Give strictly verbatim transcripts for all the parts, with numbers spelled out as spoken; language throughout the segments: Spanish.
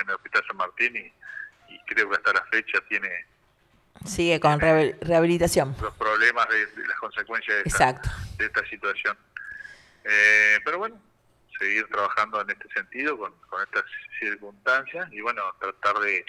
en el Hospital San Martín y, y creo que hasta la fecha tiene... Sigue con tiene rehabilitación. Los problemas de, de las consecuencias de esta, Exacto. de esta situación. Eh, pero bueno, seguir trabajando en este sentido con, con estas circunstancias y bueno, tratar de,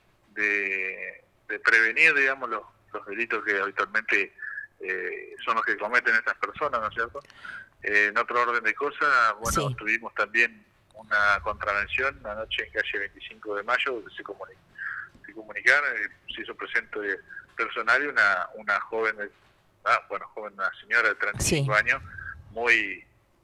de, de prevenir, digamos, los, los delitos que habitualmente eh, son los que cometen estas personas, ¿no es cierto? Eh, en otro orden de cosas, bueno, Sí. tuvimos también una contravención una noche en calle veinticinco de mayo, donde se, comuni se comunicaron, eh, se hizo presente personal y una, una joven, ah, bueno, joven, una señora de treinta y cinco Sí. años, muy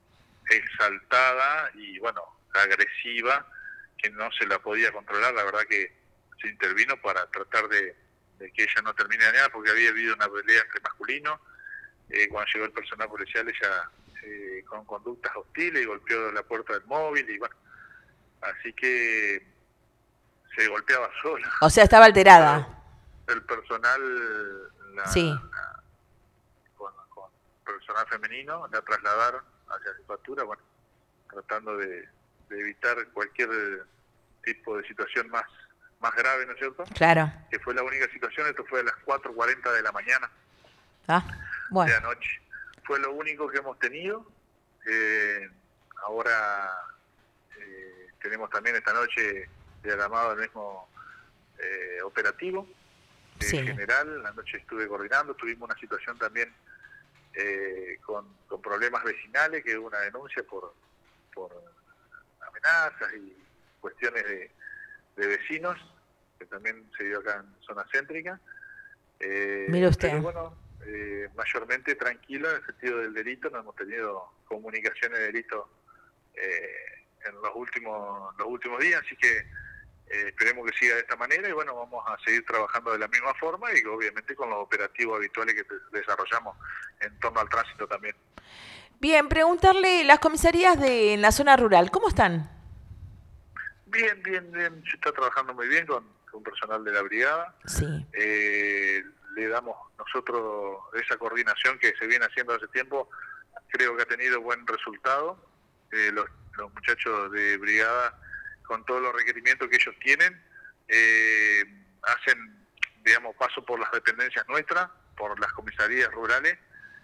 exaltada y bueno, agresiva, que no se la podía controlar. La verdad que se intervino para tratar de, de que ella no termine dañada, porque había habido una pelea entre masculinos. Eh, cuando llegó el personal policial, ella eh, con conductas hostiles y golpeó la puerta del móvil y bueno, así que se golpeaba sola. O sea, estaba alterada. El personal, la, Sí. la, con, con personal femenino, la trasladaron hacia la jefatura, bueno, tratando de, de evitar cualquier tipo de situación más más grave, ¿no es cierto? Claro. Que fue la única situación, esto fue a las cuatro cuarenta de la mañana Ah, bueno. de anoche. Fue lo único que hemos tenido. Eh, ahora eh, tenemos también esta noche diagramado el mismo eh, operativo eh, Sí. general. La noche estuve coordinando, tuvimos una situación también eh, con, con problemas vecinales, que hubo una denuncia por, por amenazas y cuestiones de, de vecinos, que también se dio acá en zona céntrica. Eh, Mire usted. Pero bueno, eh, mayormente tranquilo en el sentido del delito, no hemos tenido comunicaciones de delito eh, en los últimos los últimos días, así que eh, esperemos que siga de esta manera y bueno, vamos a seguir trabajando de la misma forma y obviamente con los operativos habituales que desarrollamos en torno al tránsito también. Bien, preguntarle, las comisarías de en la zona rural, ¿cómo están? Bien, bien, bien, se está trabajando muy bien con, con personal de la brigada. Sí. Eh, le damos nosotros esa coordinación que se viene haciendo hace tiempo, creo que ha tenido buen resultado. Eh, los, los muchachos de brigada, con todos los requerimientos que ellos tienen, eh, hacen, digamos, paso por las dependencias nuestras, por las comisarías rurales,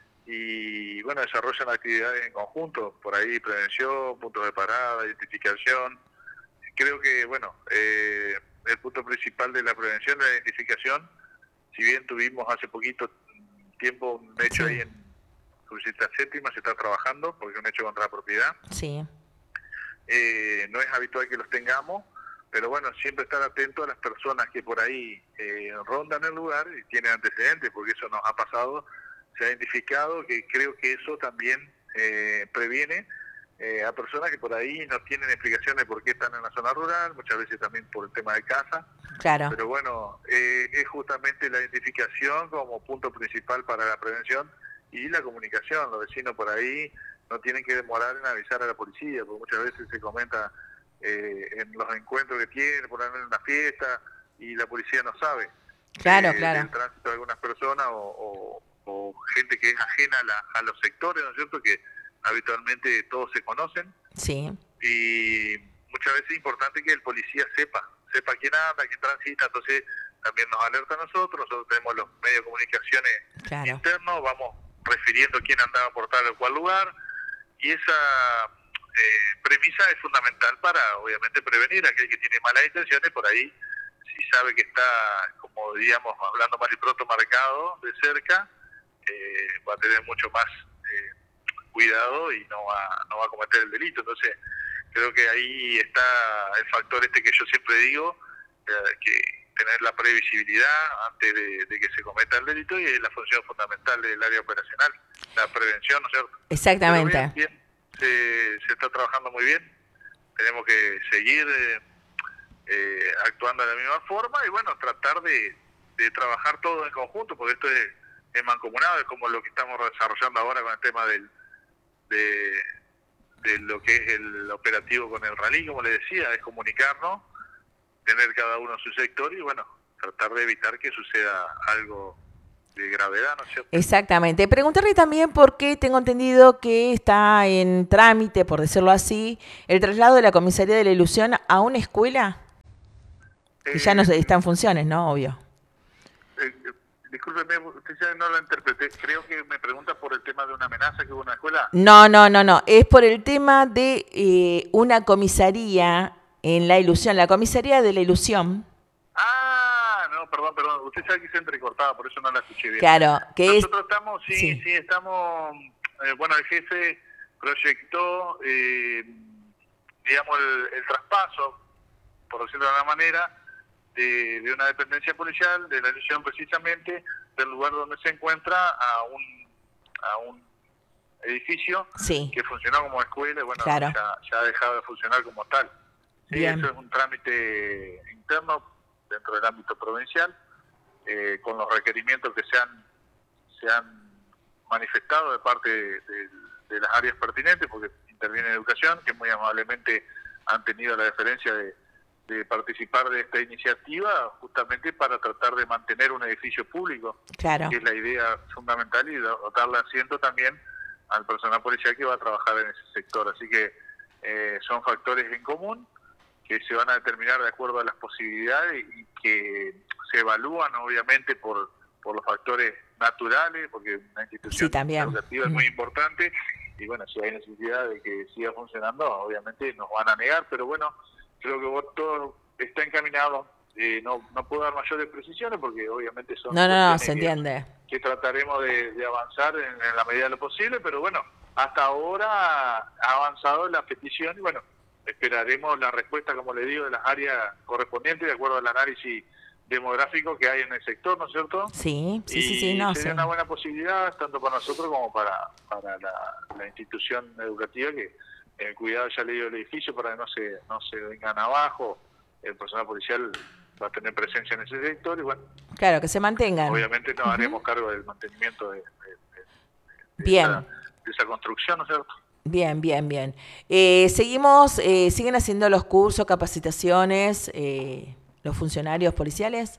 y bueno, desarrollan actividades en conjunto, por ahí prevención, puntos de parada, identificación. Creo que, bueno, eh, el punto principal de la prevención es la identificación. Si bien tuvimos hace poquito tiempo un hecho Sí. ahí en Crucita Séptima, se está trabajando porque es un hecho contra la propiedad. Sí. Eh, no es habitual que los tengamos, pero bueno, siempre estar atento a las personas que por ahí eh, rondan el lugar y tienen antecedentes, porque eso nos ha pasado, se ha identificado, que creo que eso también eh, previene eh, a personas que por ahí no tienen explicación de por qué están en la zona rural, muchas veces también por el tema de casa. Claro. Pero bueno, eh, es justamente la identificación como punto principal para la prevención y la comunicación. Los vecinos por ahí no tienen que demorar en avisar a la policía, porque muchas veces se comenta eh, en los encuentros que tienen, por ejemplo en una fiesta, y la policía no sabe Claro, eh, claro. del tránsito de algunas personas o, o, o gente que es ajena a, la, a los sectores, ¿no es cierto?, que habitualmente todos se conocen. Sí. Y muchas veces es importante que el policía sepa, sepa quién anda, quién transita, entonces también nos alerta a nosotros, nosotros tenemos los medios de comunicaciones Claro. internos, vamos refiriendo quién andaba por tal o cual lugar, y esa eh, premisa es fundamental para, obviamente, prevenir a aquel que tiene malas intenciones, por ahí, si sabe que está, como diríamos, hablando mal y pronto, marcado de cerca, eh, va a tener mucho más eh, cuidado y no va, no va a cometer el delito. Entonces, creo que ahí está el factor este que yo siempre digo, eh, que tener la previsibilidad antes de, de que se cometa el delito, y es la función fundamental del área operacional, la prevención, ¿no es cierto? Exactamente. Pero bien, bien, se, se está trabajando muy bien, tenemos que seguir eh, eh, actuando de la misma forma y bueno, tratar de, de trabajar todos en conjunto, porque esto es, es mancomunado, es como lo que estamos desarrollando ahora con el tema del de, de lo que es el operativo con el rally, como le decía, es comunicarnos, tener cada uno su sector y bueno, tratar de evitar que suceda algo de gravedad, ¿no es cierto? Exactamente. Preguntarle también por qué tengo entendido que está en trámite, por decirlo así, el traslado de la comisaría de la Ilusión a una escuela. Que ya no está en funciones, ¿no? Obvio. Eh, eh, discúlpeme, usted ya no lo interpreté. Creo que me pregunta por el tema de una amenaza que hubo en una escuela. No, no, no, no. Es por el tema de eh, una comisaría en La Ilusión, la comisaría de La Ilusión. Ah, no, perdón, perdón. Usted sabe que se entrecortaba, por eso no la escuché bien. Claro, que Nosotros es... estamos, sí, sí, sí, estamos... Eh, bueno, el jefe proyectó, eh, digamos, el, el traspaso, por decirlo de alguna manera, de, de una dependencia policial, de La Ilusión precisamente, del lugar donde se encuentra a un, a un edificio sí, que funcionó como escuela y bueno, claro. ya, ya ha dejado de funcionar como tal. Sí, Bien. eso es un trámite interno dentro del ámbito provincial, eh, con los requerimientos que se han, se han manifestado de parte de, de, de las áreas pertinentes, porque interviene educación, que muy amablemente han tenido la deferencia de, de participar de esta iniciativa, justamente para tratar de mantener un edificio público, Claro. que es la idea fundamental, y dotarle asiento también al personal policial que va a trabajar en ese sector. Así que eh, son factores en común que se van a determinar de acuerdo a las posibilidades y que se evalúan obviamente por, por los factores naturales, porque una institución Sí, también. educativa es muy importante, y bueno, si hay necesidad de que siga funcionando, obviamente nos van a negar, pero bueno, creo que vos todo está encaminado. Eh, no, no puedo dar mayores precisiones porque obviamente son No, no, no, se que, entiende. que trataremos de, de avanzar en, en la medida de lo posible, pero bueno, hasta ahora ha avanzado la petición y bueno, esperaremos la respuesta, como le digo, de las áreas correspondientes de acuerdo al análisis demográfico que hay en el sector, ¿no es cierto? Sí, sí, y sí, sí, no, sería sí. una buena posibilidad tanto para nosotros como para, para la, la institución educativa, que el cuidado, ya le digo, el edificio para que no se, no se vengan abajo. El personal policial va a tener presencia en ese sector y bueno, claro, que se mantengan. Obviamente nos uh-huh. haremos cargo del mantenimiento de, de, de, de, bien. esa, de esa construcción, ¿no es cierto? Bien, bien, bien. Eh, seguimos, eh, ¿siguen haciendo los cursos, capacitaciones, eh, los funcionarios policiales?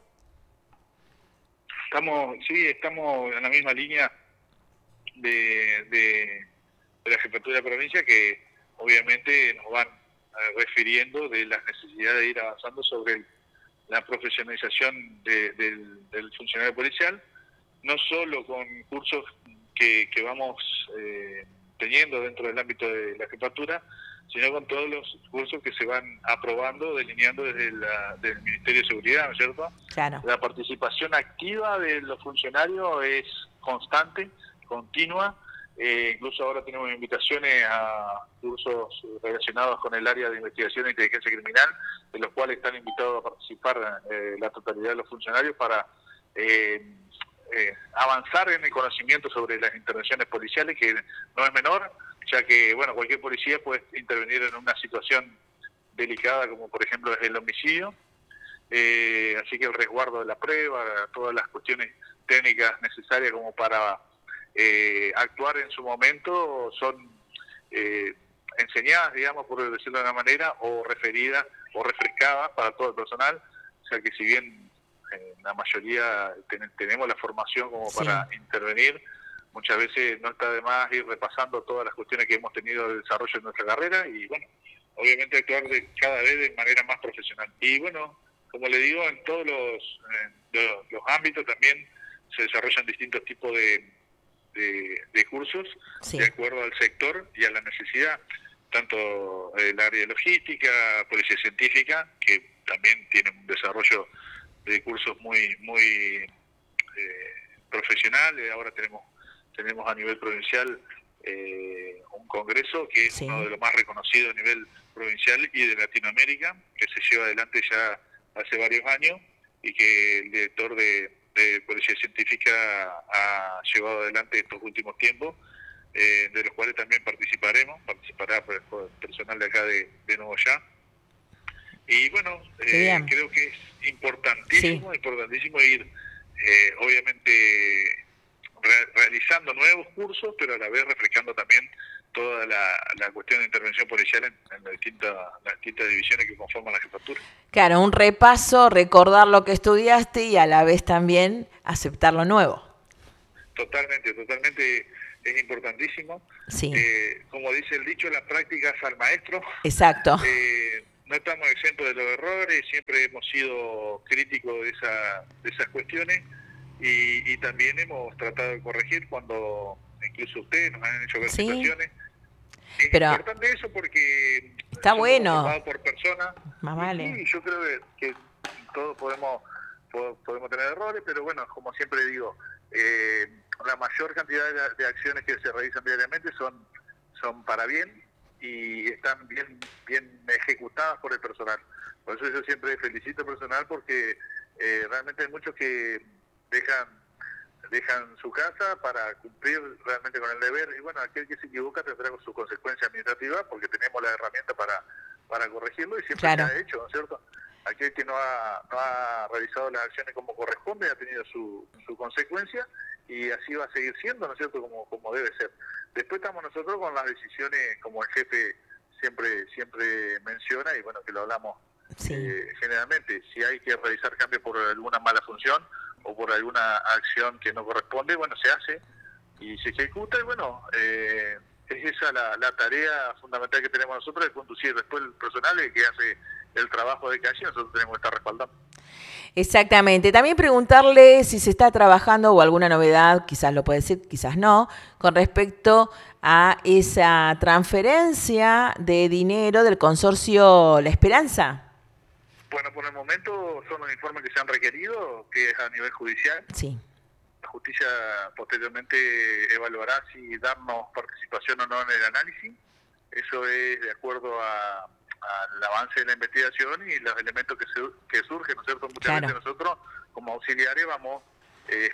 Estamos, sí, estamos en la misma línea de, de, de la Jefatura de Provincia, que obviamente nos van eh, refiriendo de las necesidades de ir avanzando sobre el, la profesionalización de, del, del funcionario policial, no solo con cursos que, que vamos eh, teniendo dentro del ámbito de la jefatura, sino con todos los cursos que se van aprobando, delineando desde la, del Ministerio de Seguridad, ¿no es cierto? Claro. La participación activa de los funcionarios es constante, continua, eh, incluso ahora tenemos invitaciones a cursos relacionados con el área de investigación e inteligencia criminal, de los cuales están invitados a participar eh, la totalidad de los funcionarios para eh, eh, avanzar en el conocimiento sobre las intervenciones policiales, que no es menor, ya que bueno, cualquier policía puede intervenir en una situación delicada como por ejemplo es el homicidio, eh, así que el resguardo de la prueba, todas las cuestiones técnicas necesarias como para eh, actuar en su momento son eh, enseñadas, digamos, por decirlo de una manera, o referidas o refrescadas para todo el personal, o sea que si bien eh, la mayoría ten, tenemos la formación como sí. para intervenir, muchas veces no está de más ir repasando todas las cuestiones que hemos tenido de desarrollo en nuestra carrera y bueno, obviamente actuar de, cada vez de manera más profesional. Y bueno, como le digo, en todos los, en los, los ámbitos también se desarrollan distintos tipos de, de, de cursos sí. de acuerdo al sector y a la necesidad, tanto el área de logística, policía científica, que también tiene un desarrollo de cursos muy muy eh, profesionales. Ahora tenemos tenemos a nivel provincial eh, un congreso que es sí. uno de los más reconocidos a nivel provincial y de Latinoamérica, que se lleva adelante ya hace varios años y que el director de, de Policía Científica ha llevado adelante estos últimos tiempos, eh, de los cuales también participaremos, participará por el personal de acá de, de Nogoyá. Y bueno, eh, creo que es importantísimo, sí. importantísimo ir, eh, obviamente, re realizando nuevos cursos, pero a la vez refrescando también toda la, la cuestión de intervención policial en, en las, distintas, las distintas divisiones que conforman la jefatura. Claro, un repaso, recordar lo que estudiaste y a la vez también aceptar lo nuevo. Totalmente, totalmente es importantísimo. Sí. Eh, como dice el dicho, las prácticas al maestro. Exacto. Eh, no estamos exentos de los errores, siempre hemos sido críticos de, esa, de esas cuestiones y, y también hemos tratado de corregir cuando incluso ustedes nos han hecho ver Sí, situaciones. Es pero importante eso porque está somos bueno, formados por personas más y vale. sí, yo creo que, que todos podemos, po- podemos tener errores, pero bueno, como siempre digo, eh, la mayor cantidad de, de acciones que se realizan diariamente son, son para bien y están bien, bien ejecutadas por el personal. Por eso yo siempre felicito al personal porque eh, realmente hay muchos que dejan dejan su casa para cumplir realmente con el deber y bueno, aquel que se equivoca tendrá su consecuencia administrativa porque tenemos la herramienta para, para corregirlo y siempre Claro. se ha hecho, ¿no es cierto? Aquel que no ha, no ha realizado las acciones como corresponde ha tenido su, su consecuencia y así va a seguir siendo, ¿no es cierto?, como, como debe ser. Después estamos nosotros con las decisiones, como el jefe siempre siempre menciona, y bueno, que lo hablamos Sí. eh, generalmente, si hay que realizar cambios por alguna mala función o por alguna acción que no corresponde, bueno, se hace y se ejecuta y bueno, eh, es esa la, la tarea fundamental que tenemos nosotros, de conducir. Después el personal es el que hace el trabajo de calle, nosotros tenemos que estar respaldando. Exactamente. También preguntarle si se está trabajando o alguna novedad, quizás lo puede decir, quizás no, con respecto a esa transferencia de dinero del consorcio La Esperanza. Bueno, por el momento son los informes que se han requerido, que es a nivel judicial. Sí. La justicia posteriormente evaluará si darnos participación o no en el análisis. Eso es de acuerdo a, al avance de la investigación y los elementos que, se, que surgen, ¿no es cierto? Muchas Claro. veces nosotros, como auxiliares, vamos eh,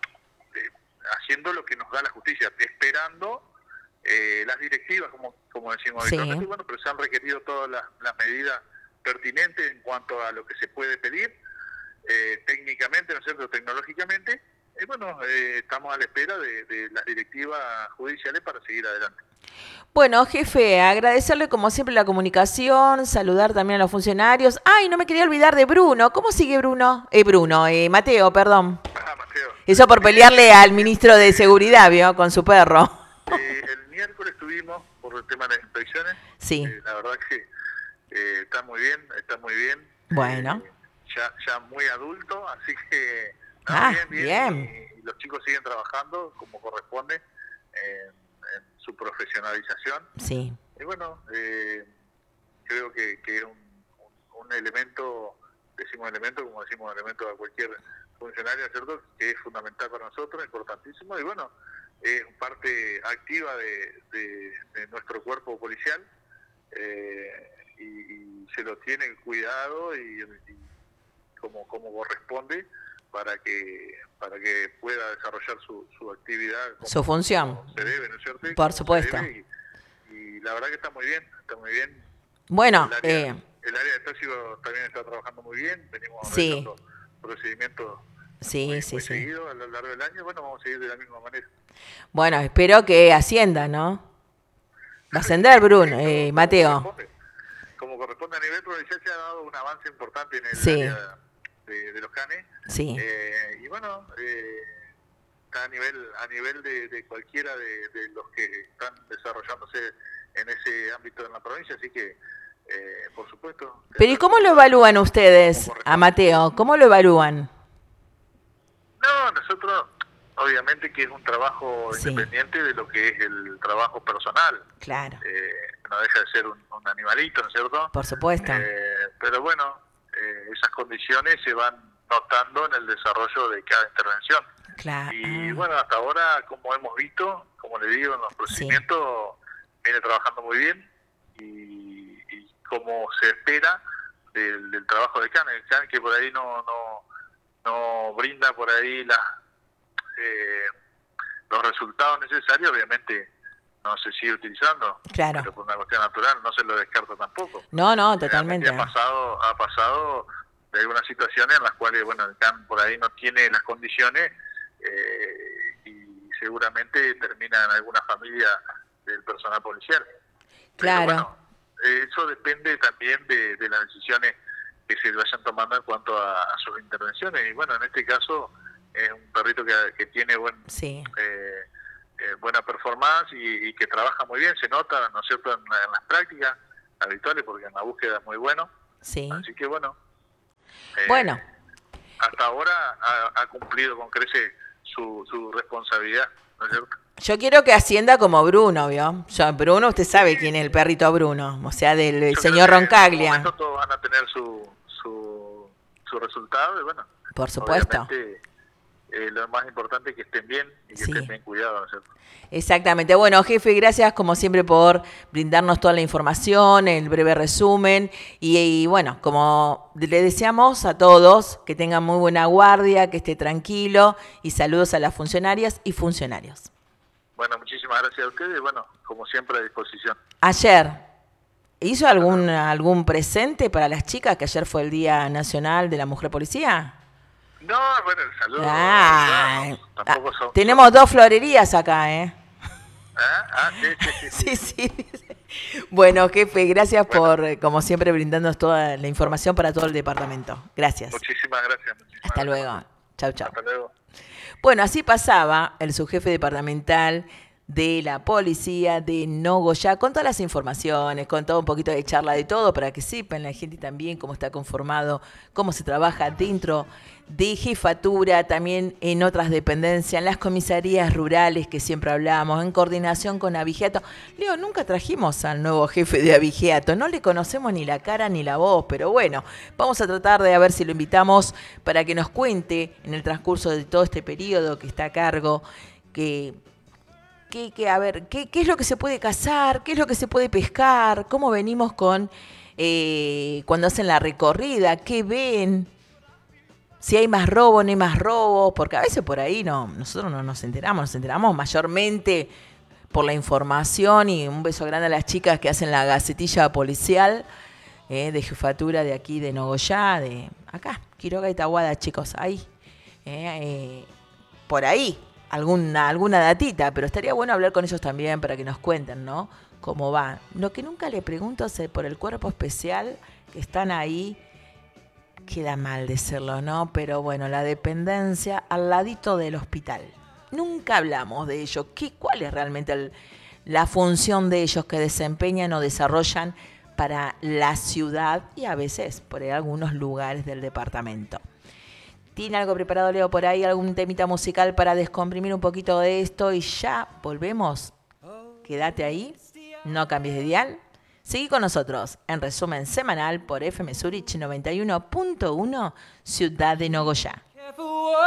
eh, haciendo lo que nos da la justicia, esperando eh, las directivas, como, como decimos Sí. habitualmente, bueno, pero se han requerido todas las, las medidas pertinentes en cuanto a lo que se puede pedir, eh, técnicamente, ¿no es cierto?, tecnológicamente, y bueno, eh, estamos a la espera de, de las directivas judiciales para seguir adelante. Bueno, jefe, agradecerle como siempre la comunicación, saludar también a los funcionarios. Ay, no me quería olvidar de Bruno. ¿Cómo sigue Bruno? Eh, Bruno, eh, Mateo, perdón. Ah, Mateo. Eso por pelearle al ministro de Seguridad, ¿vio? Con su perro. Eh, el miércoles estuvimos por el tema de las inspecciones. Sí. Eh, la verdad que eh, está muy bien, está muy bien. Bueno. Eh, ya, ya muy adulto, así que no, Ah, bien, bien. bien. Y, y los chicos siguen trabajando como corresponde en, en su profesionalización. Sí. Y bueno, eh, creo que, que es un, un, un elemento, decimos elemento, como decimos elemento a cualquier funcionario, ¿cierto?, que es fundamental para nosotros, importantísimo, y bueno, es parte activa de, de, de nuestro cuerpo policial, eh, y, y se lo tiene cuidado y, y como, como corresponde para que para que pueda desarrollar su, su actividad como, Su función. como se debe, ¿no es cierto? Por Como supuesto. se debe, y, y la verdad que está muy bien, está muy bien. Bueno, El área, eh, el área de tráfico también está trabajando muy bien, venimos sí. realizando procedimientos Sí, muy, sí, muy sí. seguidos a lo largo del año, bueno, vamos a seguir de la misma manera. Bueno, espero que ascienda, ¿no? Va a ascender, Bruno, eh, Como Mateo. corresponde, como corresponde a nivel provincial, se ha dado un avance importante en el Sí. área de, de los canes, Sí. eh, y bueno, eh, está a nivel a nivel de, de cualquiera de, de los que están desarrollándose en ese ámbito en la provincia, así que eh, por supuesto. Pero ¿y cómo lo evalúan ustedes a Mateo? ¿Cómo lo evalúan? No, nosotros obviamente que es un trabajo Sí. independiente de lo que es el trabajo personal. Claro. Eh, no deja de ser un, un animalito, ¿no es cierto? Por supuesto. Eh, pero bueno, eh, esas condiciones se van notando en el desarrollo de cada intervención. Claro. Y bueno, hasta ahora, como hemos visto, como le digo, en los procedimientos sí. viene trabajando muy bien y, y como se espera del, del trabajo de Can, el Can que por ahí no no, no brinda por ahí la, eh, los resultados necesarios, obviamente no se sigue utilizando, claro. pero por una cuestión natural no se lo descarta tampoco. No, no, totalmente. Ha pasado, ha pasado de algunas situaciones en las cuales, bueno, el Can por ahí no tiene las condiciones eh, y seguramente termina en alguna familia del personal policial. Claro. Pero bueno, eso depende también de, de las decisiones que se vayan tomando en cuanto a, a sus intervenciones. Y bueno, en este caso es un perrito que, que tiene buen, sí. eh, eh, buena performance y, y que trabaja muy bien, se nota, ¿no es cierto?, en, en las prácticas. habituales, porque en la búsqueda es muy bueno. Sí. Así que bueno. Eh, bueno. Hasta ahora ha, ha cumplido con creces su, su responsabilidad, ¿no es cierto? Yo quiero que ascienda como Bruno, ¿vio? Yo, Bruno, usted sabe quién es el perrito Bruno, o sea, del Yo señor Roncaglia. En algún momento todos van a tener su, su, su resultado y bueno, por supuesto. Obviamente, eh, lo más importante es que estén bien y que sí. estén bien cuidados, ¿no es cierto? Exactamente. Bueno, jefe, gracias como siempre por brindarnos toda la información, el breve resumen y, y bueno, como le deseamos a todos que tengan muy buena guardia, que esté tranquilo y saludos a las funcionarias y funcionarios. Bueno, muchísimas gracias a ustedes y bueno, como siempre a disposición. Ayer, ¿hizo algún, algún presente para las chicas que ayer fue el Día Nacional de la Mujer Policía? No, bueno, el saludo. Ah, no, tampoco son, tenemos son... dos florerías acá, ¿eh? ¿Ah? Ah, sí, sí, sí. sí, sí. Bueno, jefe, gracias bueno. por, como siempre, brindarnos toda la información para todo el departamento. Gracias. Muchísimas gracias. Muchísimas Hasta gracias. luego. Chau, chau. Hasta luego. Bueno, así pasaba el subjefe departamental de la policía de Nogoyá, con todas las informaciones, con todo un poquito de charla de todo, para que sepan la gente también cómo está conformado, cómo se trabaja dentro de jefatura, también en otras dependencias, en las comisarías rurales que siempre hablamos, en coordinación con Abigeato. Leo, nunca trajimos al nuevo jefe de Abigeato, no le conocemos ni la cara ni la voz, pero bueno, vamos a tratar de a ver si lo invitamos para que nos cuente en el transcurso de todo este periodo que está a cargo, que... Que, que, a ver, ¿qué, ¿qué es lo que se puede cazar? ¿Qué es lo que se puede pescar? ¿Cómo venimos con eh, cuando hacen la recorrida? ¿Qué ven? Si hay más robo, no hay más robo, porque a veces por ahí no, nosotros no nos enteramos, nos enteramos mayormente por la información y un beso grande a las chicas que hacen la gacetilla policial eh, de jefatura de aquí de Nogoyá, de acá, Quiroga y Tahuada, chicos, ahí, eh, eh, por ahí. Alguna, alguna datita, pero estaría bueno hablar con ellos también para que nos cuenten, ¿no? Cómo va. Lo que nunca le pregunto es por el cuerpo especial que están ahí, queda mal decirlo, ¿no? Pero bueno, la dependencia al ladito del hospital. Nunca hablamos de ello. ¿Qué, ¿Cuál es realmente el, la función de ellos que desempeñan o desarrollan para la ciudad y a veces por algunos lugares del departamento? ¿Tiene algo preparado, Leo, por ahí? ¿Algún temita musical para descomprimir un poquito de esto? Y ya volvemos. Quédate ahí. No cambies de dial. Seguí con nosotros en resumen semanal por F M Zurich noventa y uno punto uno, Ciudad de Nogoyá.